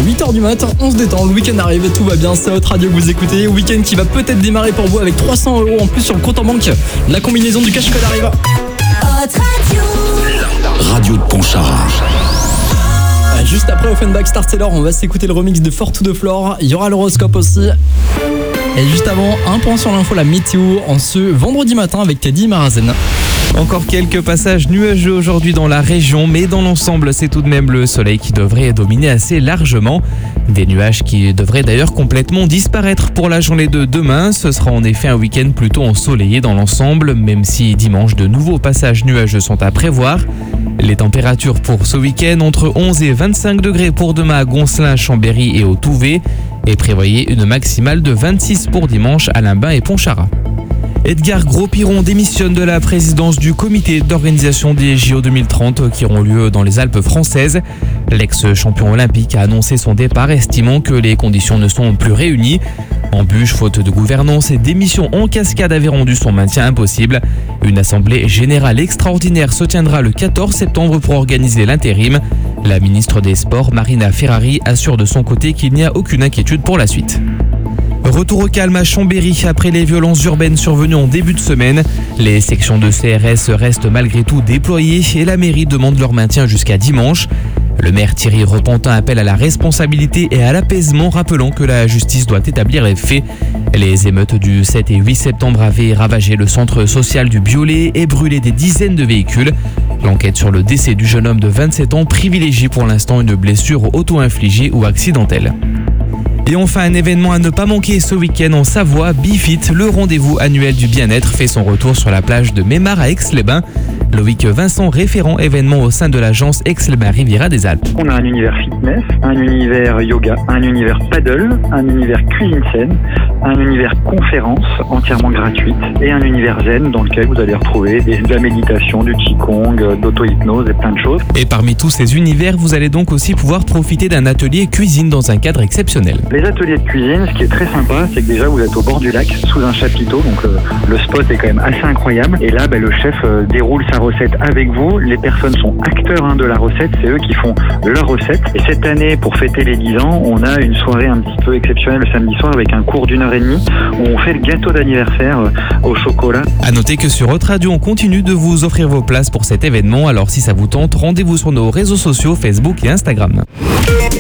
8h du mat, on se détend, le week-end arrive, tout va bien, c'est votre radio que vous écoutez. Week-end qui va peut-être démarrer pour vous avec 300 € en plus sur le compte en banque. La combinaison du cash code arrive. Radio de Pontcharra. Juste après Offenbach Star Sailor, on va s'écouter le remix de Fort to the Floor. Il y aura l'horoscope aussi. Et juste avant, un point sur l'info, la météo en ce vendredi matin avec Teddy Marazen. Encore quelques passages nuageux aujourd'hui dans la région, mais dans l'ensemble, c'est tout de même le soleil qui devrait dominer assez largement. Des nuages qui devraient d'ailleurs complètement disparaître pour la journée de demain. Ce sera en effet un week-end plutôt ensoleillé dans l'ensemble, même si dimanche de nouveaux passages nuageux sont à prévoir. Les températures pour ce week-end entre 11 et 25 degrés pour demain à Goncelin, Chambéry et au Touvet. Et prévoyez une maximale de 26 pour dimanche à Limbin et Pontcharra. Edgar Gros-Piron démissionne de la présidence du comité d'organisation des JO 2030 qui auront lieu dans les Alpes françaises. L'ex-champion olympique a annoncé son départ, estimant que les conditions ne sont plus réunies. En bûche, faute de gouvernance et démission en cascade avaient rendu son maintien impossible. Une assemblée générale extraordinaire se tiendra le 14 septembre pour organiser l'intérim. La ministre des Sports, Marina Ferrari, assure de son côté qu'il n'y a aucune inquiétude pour la suite. Retour au calme à Chambéry après les violences urbaines survenues en début de semaine. Les sections de CRS restent malgré tout déployées et la mairie demande leur maintien jusqu'à dimanche. Le maire Thierry Repentin appelle à la responsabilité et à l'apaisement, rappelant que la justice doit établir les faits. Les émeutes du 7 et 8 septembre avaient ravagé le centre social du Biolay et brûlé des dizaines de véhicules. L'enquête sur le décès du jeune homme de 27 ans privilégie pour l'instant une blessure auto-infligée ou accidentelle. Et enfin, un événement à ne pas manquer ce week-end en Savoie, Bifit, le rendez-vous annuel du bien-être, fait son retour sur la plage de Mémar à Aix-les-Bains. Loïc Vincent, référent événement au sein de l'agence Aix-les-Bains Riviera des Alpes. On a un univers fitness, un univers yoga, un univers paddle, un univers cuisine saine, un univers conférence entièrement gratuite et un univers zen dans lequel vous allez retrouver de la méditation, du qigong, d'auto-hypnose et plein de choses. Et parmi tous ces univers, vous allez donc aussi pouvoir profiter d'un atelier cuisine dans un cadre exceptionnel. Les ateliers de cuisine, ce qui est très sympa, c'est que déjà vous êtes au bord du lac, sous un chapiteau, donc le spot est quand même assez incroyable. Et là, le chef déroule sa recette avec vous. Les personnes sont acteurs de la recette, c'est eux qui font leur recette. Et cette année, pour fêter les 10 ans, on a une soirée un petit peu exceptionnelle le samedi soir avec un cours d'1h30 où on fait le gâteau d'anniversaire au chocolat. À noter que sur Haute Radio, on continue de vous offrir vos places pour cet événement. Alors si ça vous tente, rendez-vous sur nos réseaux sociaux Facebook et Instagram.